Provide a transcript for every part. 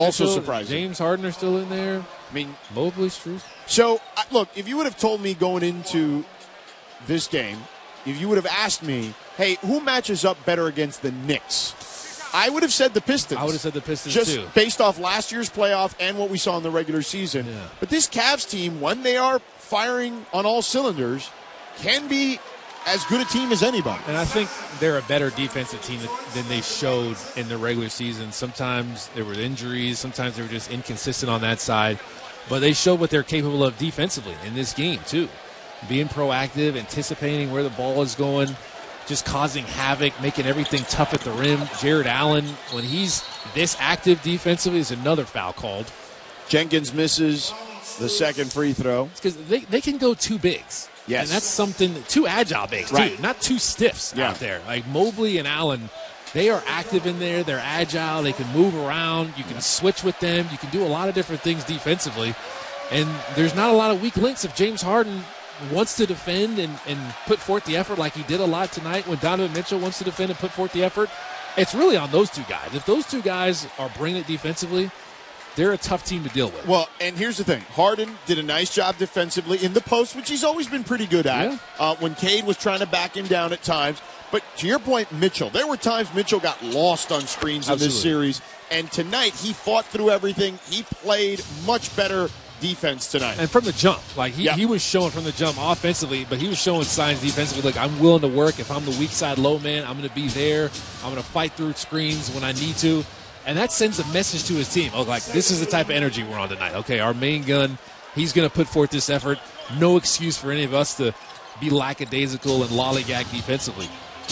Also surprising. James Harden are still in there. I mean, Mobley, Strus. So, look, if you would have told me going into this game, if you would have asked me, hey, who matches up better against the Knicks? I would have said the Pistons. I would have said the Pistons, just too. Based off last year's playoff and what we saw in the regular season. Yeah. But this Cavs team, when they are firing on all cylinders, can be as good a team as anybody. And I think they're a better defensive team than they showed in the regular season. Sometimes there were injuries. Sometimes they were just inconsistent on that side. But they showed what they're capable of defensively in this game, too. Being proactive, anticipating where the ball is going, just causing havoc, making everything tough at the rim. Jared Allen, when he's this active defensively, is another foul called. Jenkins misses the second free throw. It's because they can go two bigs. Yes. And that's something, two agile bigs, right. too. Not two stiffs out there. Like Mobley and Allen, they are active in there. They're agile. They can move around. You can switch with them. You can do a lot of different things defensively. And there's not a lot of weak links if James Harden wants to defend and put forth the effort like he did a lot tonight when Donovan Mitchell wants to defend and put forth the effort. It's really on those two guys. If those two guys are bringing it defensively, they're a tough team to deal with. Well, and here's the thing. Harden did a nice job defensively in the post, which he's always been pretty good at, when Cade was trying to back him down at times. But to your point, Mitchell, there were times Mitchell got lost on screens in this series. And tonight, he fought through everything. He played much better defense tonight. And from the jump. Like, he was showing from the jump offensively, but he was showing signs defensively. Like, I'm willing to work. If I'm the weak side low man, I'm going to be there. I'm going to fight through screens when I need to. And that sends a message to his team. Oh, like, this is the type of energy we're on tonight. Okay, our main gun, he's going to put forth this effort. No excuse for any of us to be lackadaisical and lollygag defensively.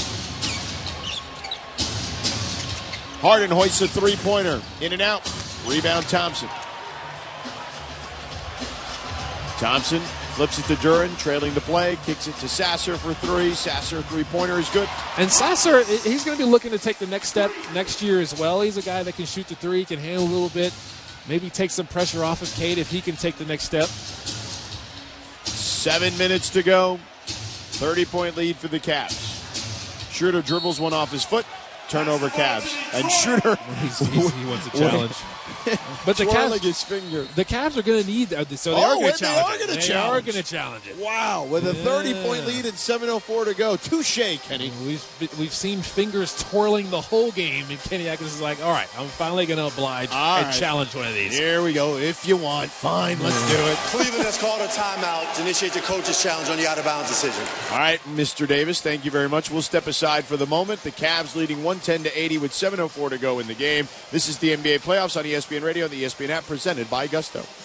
Harden hoists a three-pointer. In and out. Rebound Thompson. Thompson flips it to Duren, trailing the play, kicks it to Sasser for three. Sasser three-pointer is good. And Sasser, he's going to be looking to take the next step next year as well. He's a guy that can shoot the three, can handle a little bit, maybe take some pressure off of Cade if he can take the next step. 7 minutes to go. 30-point lead for the Cavs. Schroeder dribbles one off his foot. Turnover Cavs. And Schroeder. he wants a challenge. But the Cavs, his finger. The Cavs are going to need so they are going to challenge it. They are going to challenge it. Wow, with a 30-point lead and 7:04 to go. Touche, Kenny. We've seen fingers twirling the whole game, and Kenny Atkinson is like, all right, I'm finally going to oblige and challenge one of these. Here we go. If you want, fine, let's do it. Cleveland has called a timeout to initiate the coach's challenge on the out-of-bounds decision. All right, Mr. Davis, thank you very much. We'll step aside for the moment. The Cavs leading 110-80 with 7:04 to go in the game. This is the NBA playoffs on ESPN Radio and the ESPN app, presented by Gusto.